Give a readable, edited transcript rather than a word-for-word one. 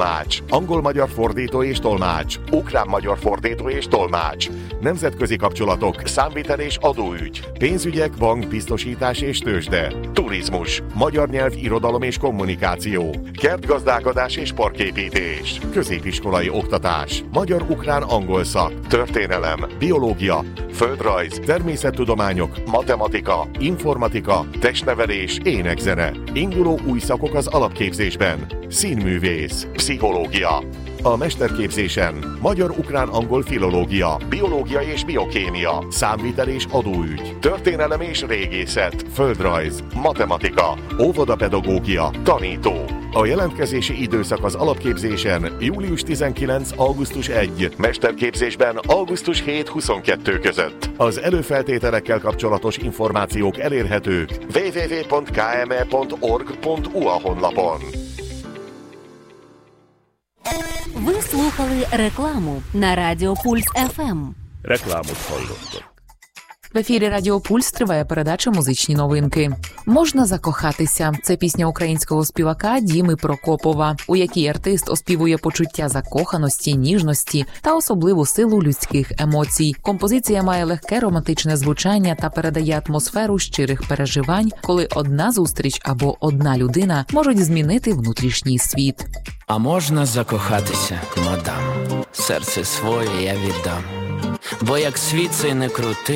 tolmács, angol-magyar fordító és tolmács, ukrán-magyar fordító és tolmács, nemzetközi kapcsolatok, számvitel és adóügy, pénzügyek, bank, biztosítás és tőzsde, turizmus, magyar nyelv, irodalom és kommunikáció, kertgazdálkodás és parképítés, középiskolai oktatás, magyar-ukrán-angol szak, történelem, biológia, földrajz, természettudományok, matematika, informatika, testnevelés, énekzene. Induló új szakok az alapképzésben. Színművész, pszichológia. A mesterképzésen magyar-ukrán-angol filológia, biológia és biokémia, számvitel és adóügy, történelem és régészet, földrajz, matematika, óvodapedagógia, tanító. A jelentkezési időszak az alapképzésen július 19. augusztus 1, mesterképzésben augusztus 7-22 között. Az előfeltételekkel kapcsolatos információk elérhetők www.kme.org.ua honlapon. Ви слухали рекламу на Радіо Пульс ФМ. Рекламу хвалили. В ефірі Радіо Пульс триває передача «Музичні новинки». «Можна закохатися» – це пісня українського співака Діми Прокопова, у якій артист оспівує почуття закоханості, ніжності та особливу силу людських емоцій. Композиція має легке романтичне звучання та передає атмосферу щирих переживань, коли одна зустріч або одна людина можуть змінити внутрішній світ. А можна закохатися, мадам? Серце своє я віддам. Бо як світ цей не крутий,